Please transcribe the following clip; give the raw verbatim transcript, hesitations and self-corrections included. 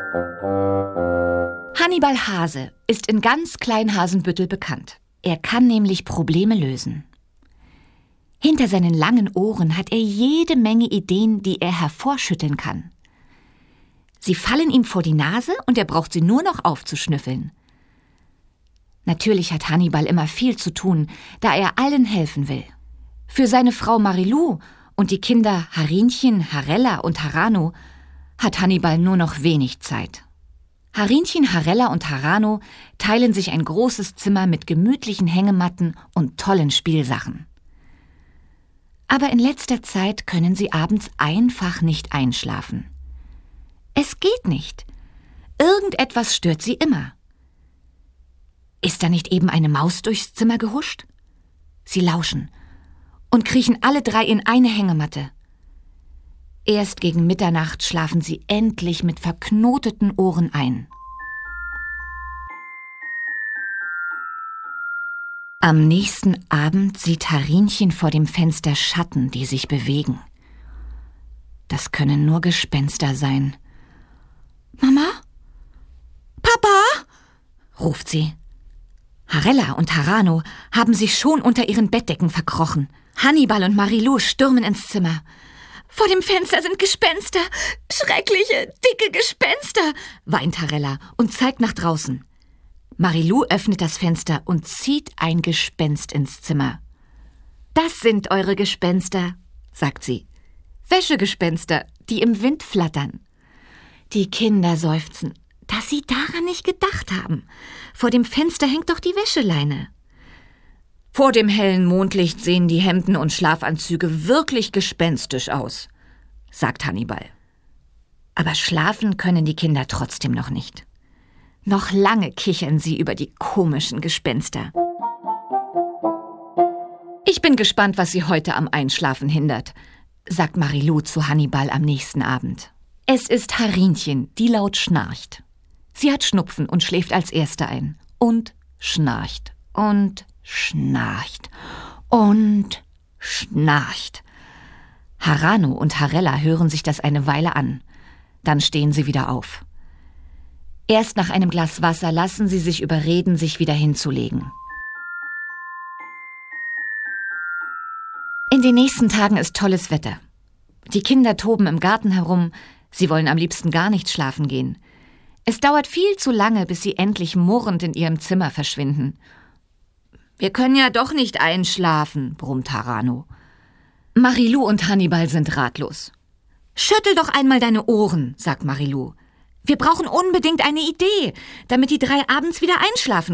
Hannibal Hase ist in ganz Kleinhasenbüttel bekannt. Er kann nämlich Probleme lösen. Hinter seinen langen Ohren hat er jede Menge Ideen, die er hervorschütteln kann. Sie fallen ihm vor die Nase und er braucht sie nur noch aufzuschnüffeln. Natürlich hat Hannibal immer viel zu tun, da er allen helfen will. Für seine Frau Marilou und die Kinder Harinchen, Harella und Harano hat Hannibal nur noch wenig Zeit. Harinchen, Harella und Harano teilen sich ein großes Zimmer mit gemütlichen Hängematten und tollen Spielsachen. Aber in letzter Zeit können sie abends einfach nicht einschlafen. Es geht nicht. Irgendetwas stört sie immer. Ist da nicht eben eine Maus durchs Zimmer gehuscht? Sie lauschen und kriechen alle drei in eine Hängematte. Erst gegen Mitternacht schlafen sie endlich mit verknoteten Ohren ein. Am nächsten Abend sieht Harinchen vor dem Fenster Schatten, die sich bewegen. Das können nur Gespenster sein. »Mama? Papa?« ruft sie. Harella und Harano haben sich schon unter ihren Bettdecken verkrochen. Hannibal und Marilou stürmen ins Zimmer. »Vor dem Fenster sind Gespenster! Schreckliche, dicke Gespenster!« weint Harella und zeigt nach draußen. Marilou öffnet das Fenster und zieht ein Gespenst ins Zimmer. »Das sind eure Gespenster«, sagt sie. »Wäschegespenster, die im Wind flattern.« Die Kinder seufzen, dass sie daran nicht gedacht haben. Vor dem Fenster hängt doch die Wäscheleine. Vor dem hellen Mondlicht sehen die Hemden und Schlafanzüge wirklich gespenstisch aus, sagt Hannibal. Aber schlafen können die Kinder trotzdem noch nicht. Noch lange kichern sie über die komischen Gespenster. »Ich bin gespannt, was sie heute am Einschlafen hindert«, sagt Marilou zu Hannibal am nächsten Abend. Es ist Harinchen, die laut schnarcht. Sie hat Schnupfen und schläft als Erste ein. Und schnarcht und schnarcht und schnarcht. Harano und Harella hören sich das eine Weile an. Dann stehen sie wieder auf. Erst nach einem Glas Wasser lassen sie sich überreden, sich wieder hinzulegen. In den nächsten Tagen ist tolles Wetter. Die Kinder toben im Garten herum, sie wollen am liebsten gar nicht schlafen gehen. Es dauert viel zu lange, bis sie endlich murrend in ihrem Zimmer verschwinden. »Wir können ja doch nicht einschlafen«, brummt Harano. Marilou und Hannibal sind ratlos. »Schüttel doch einmal deine Ohren«, sagt Marilou. »Wir brauchen unbedingt eine Idee, damit die drei abends wieder einschlafen